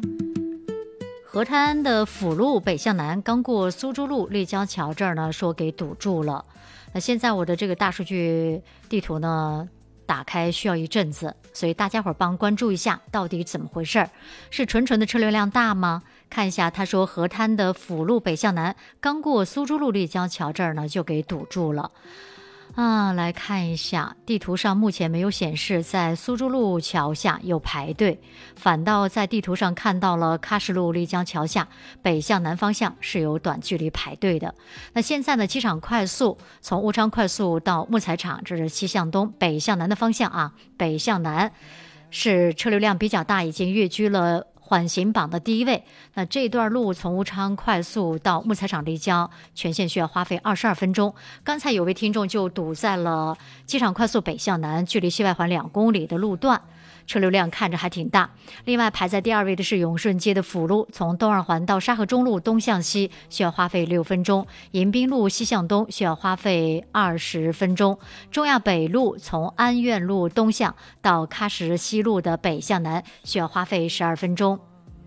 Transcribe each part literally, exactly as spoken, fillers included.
河滩的辅路北向南，刚过苏州路立交桥这儿呢，说给堵住了。那现在我的这个大数据地图呢，打开需要一阵子，所以大家伙儿帮关注一下，到底怎么回事儿？是纯纯的车流量大吗？看一下，他说河滩的辅路北向南，刚过苏州路立交桥这儿呢，就给堵住了。啊，来看一下地图上目前没有显示在苏州路桥下有排队，反倒在地图上看到了喀什路立交桥下北向南方向是有短距离排队的。那现在呢，机场快速从武昌快速到木材厂，这是西向东北向南的方向啊，北向南是车流量比较大，已经跃居了缓行榜的第一位。那这段路从武昌快速到木材厂立交全线需要花费二十二分钟。刚才有位听众就堵在了机场快速北向南距离西外环两公里的路段，车流量看着还挺大。另外排在第二位的是永顺街的辅路，从东二环到沙河中路东向西需要花费六分钟，迎宾路西向东需要花费二十分钟。中亚北路从安苑路东向到喀什西路的北向南需要花费十二分钟。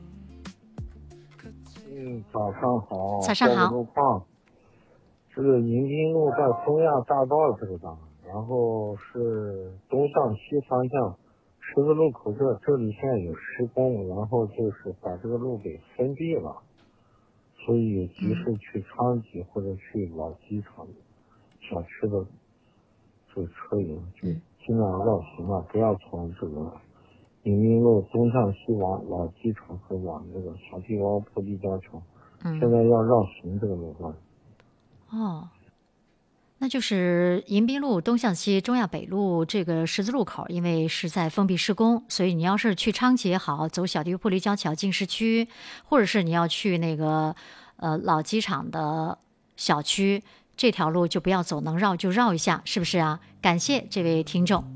嗯，早上好。 早上好。 路况，这个迎宾路到中亚大道这个地方，然后是东向西方向。十字路口这这里现在有施工，然后就是把这个路给封闭了，所以及时去昌吉或者去老机场小区的这个车友就尽量绕行了，不要从这个迎宾路东向西往老机场和往这个小地高坡立交桥，现在要绕行这个路段。 哦，那就是迎宾路东向西中亚北路这个十字路口，因为是在封闭施工，所以你要是去昌吉也好，走小地坡立交桥进市区，或者是你要去那个呃老机场的小区，这条路就不要走，能绕就绕一下，是不是啊？感谢这位听众。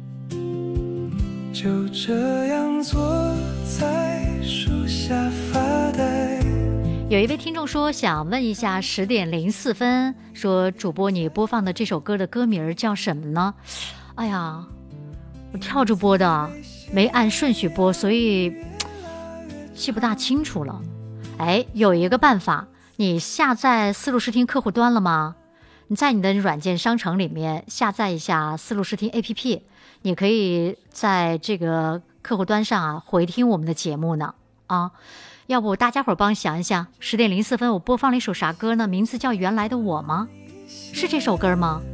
就这样坐在树下发呆。 有一位听众说想问一下，十点零四分说主播你播放的这首歌的歌名叫什么呢？哎呀，我跳着播的，没按顺序播，所以记不大清楚了。哎，有一个办法，你下载思路视听客户端了吗？你在你的软件商城里面下载一下思路视听 A P P， 你可以在这个客户端上啊回听我们的节目呢啊。要不大家伙儿帮想一想，十点零四分我播放了一首啥歌呢？名字叫《原来的我》吗？是这首歌吗？